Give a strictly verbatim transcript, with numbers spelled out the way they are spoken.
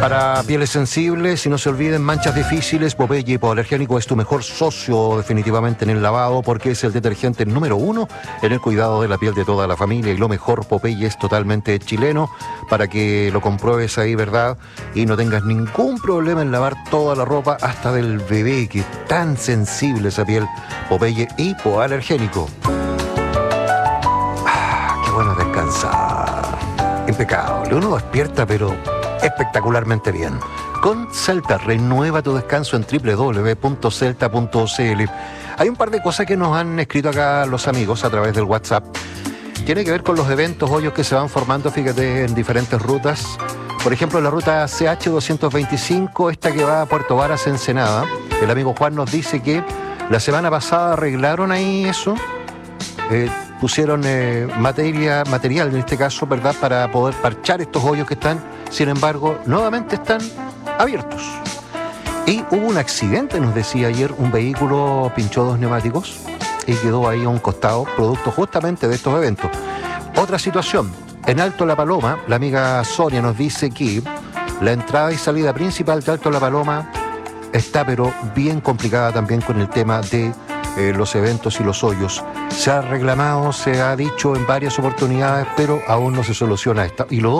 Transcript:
Para pieles sensibles, y no se olviden, manchas difíciles, Popeye Hipoalergénico es tu mejor socio definitivamente en el lavado, porque es el detergente número uno en el cuidado de la piel de toda la familia. Y lo mejor, Popeye es totalmente chileno, para que lo compruebes ahí, ¿verdad? Y no tengas ningún problema en lavar toda la ropa, hasta del bebé, que es tan sensible esa piel. Popeye Hipoalergénico. Ah, qué bueno descansar. Impecable. Uno despierta, pero espectacularmente bien. Con Celta, renueva tu descanso en doble u doble u doble u punto celta punto c l. Hay un par de cosas que nos han escrito acá los amigos a través del WhatsApp. Tiene que ver con los eventos, hoyos que se van formando, fíjate, en diferentes rutas. Por ejemplo, la ruta C H doscientos veinticinco, esta que va a Puerto Varas, Ensenada. El amigo Juan nos dice que la semana pasada arreglaron ahí eso. Eh, pusieron eh, materia, material en este caso, ¿verdad?, para poder parchar estos hoyos que están, sin embargo, nuevamente están abiertos. Y hubo un accidente, nos decía ayer, un vehículo pinchó dos neumáticos y quedó ahí a un costado, producto justamente de estos eventos. Otra situación, en Alto La Paloma, la amiga Sonia nos dice que la entrada y salida principal de Alto La Paloma está pero bien complicada también con el tema de eh, los eventos y los hoyos. Se ha reclamado, se ha dicho en varias oportunidades, pero aún no se soluciona esta. Y lo